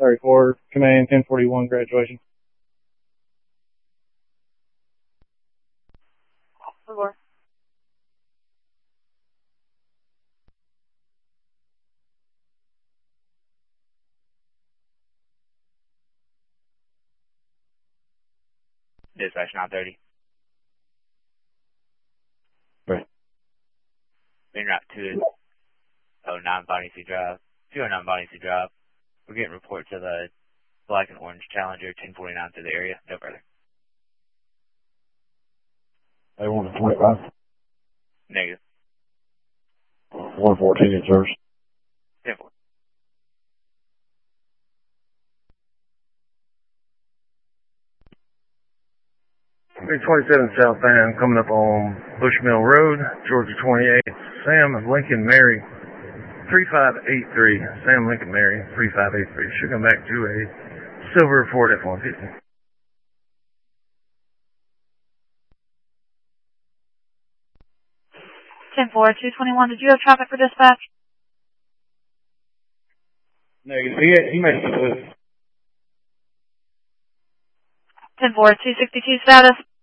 34, command 1041 graduation. Four. Dispatch 930. Right. En route to 09 Bonnie C Drive. 209 Bonnie C Drive. We're getting reports of a black and orange Challenger 1049 through the area. No further. They want a 25. Negative. 114 in service. 10-4. Big 27 southbound coming up on Bushmill Road, Georgia 28. Sam Lincoln Mary 3583. Sam Lincoln Mary 3583. Should come back to a silver Ford F-150. 10-4, 221. Did you have traffic for dispatch? Negative. He made it. 10-4, 262 status.